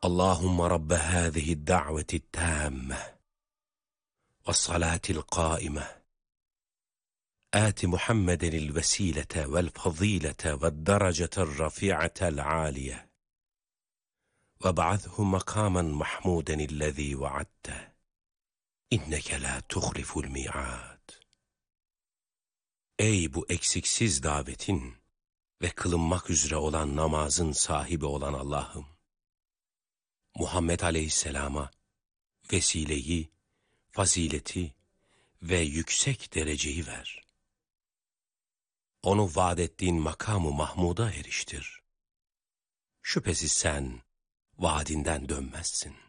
Allahümme Rabbe hâzihi da'veti tâmme ve salatil qâime آت محمدا الوسيلة والفضيلة والدرجة الرفيعة العالية وابعثه مقاما محمودا الذي وعدته إنك لا تخلف الميعاد. Ey bu eksiksiz davetin ve kılınmak üzere olan namazın sahibi olan Allah'ım, Muhammed Aleyhisselam'a vesileyi, fazileti ve yüksek dereceyi ver. Onu vaad ettiğin makamı Mahmud'a eriştir. Şüphesiz sen vaadinden dönmezsin.